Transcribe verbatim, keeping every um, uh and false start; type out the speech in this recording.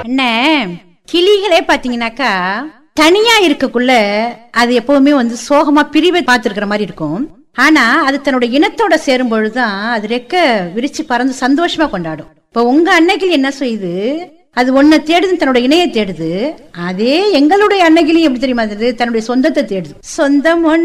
என்ன கிளிகளே பாத்தீங்கன்னாக்கா தனியா இருக்கக்குள்ள அது எப்பவுமே வந்து சோகமா பிரிவை பார்த்திருக்கிற மாதிரி இருக்கும். ஆனா அது தன்னோட இனத்தோட சேரும் பொழுதுதான் அது ரெக்க விரிச்சு பறந்து சந்தோஷமா கொண்டாடும். இப்ப உங்க அன்னைக்கிளி என்ன செய்யுது, அது ஒன்ன தேடுது, தன்னோட இணைய தேடுது. அதே எங்களுடைய அன்னைக்கிளி எப்படி தெரியுமா, தன்னுடைய சொந்தத்தை தேடுது. சொந்தம் ஒண்ணு